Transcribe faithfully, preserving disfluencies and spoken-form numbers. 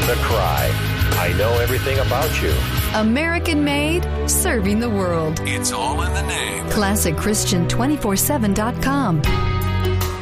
the cry. I know everything about you. American made, serving the world. It's all in the name. classic christian two forty-seven dot com.